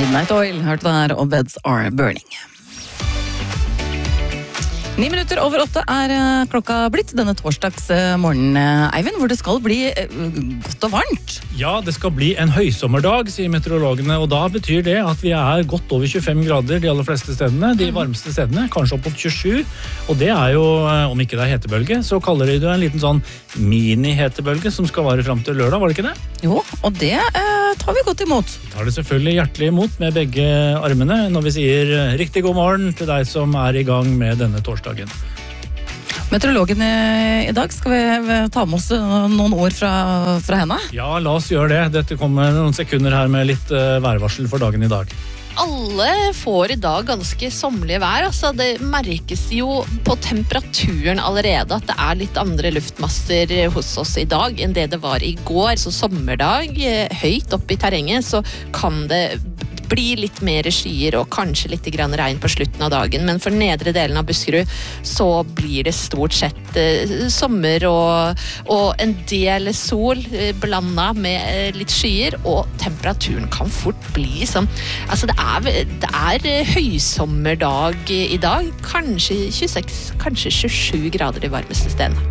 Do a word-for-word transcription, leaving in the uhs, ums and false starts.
Midnight Oil, hørte der, og Beds Are Burning. Ni minutter over åtte er klokka blitt denne torsdags morgen, Eivind, hvor det skal bli godt og varmt. Ja, det skal bli en høysommerdag, sier meteorologene, og da betyr det at vi er godt over tjuefem grader de aller fleste stedene, de varmeste stedene, kanskje opp mot tjuesju, og det er jo, om ikke det er hetebølge, så kaller de det en liten sånn mini-hetebølge som skal vare frem til lørdag, var det ikke det? Jo, og det eh, tar vi godt imot. Tar det selvfølgelig hjertelig imot med begge armene når vi sier riktig god morgen til deg som er i gang med denne torsdagen. Meteorologen i dag, skal vi ta med oss noen ord fra, fra henne? Ja, la oss gjøre det. Dette kommer noen sekunder her med litt uh, værvarsel for dagen i dag. Alle får i dag ganske sommerlige vær, altså det merkes jo på temperaturen allerede at det er litt andre luftmasser hos oss i dag enn det det var i går. Så sommerdag, høyt opp i terrenget, så kan det bli litt mer skyer og kanskje litt grann regn på slutten av dagen, men for nedre delen av Buskerud så blir det stort sett eh, sommer og, og en del sol eh, blandet med eh, litt skyer, og temperaturen kan fort bli sånn, altså det er, det er høysommerdag i dag, kanskje tjueseks, kanskje tjuesju grader de varmeste stedene.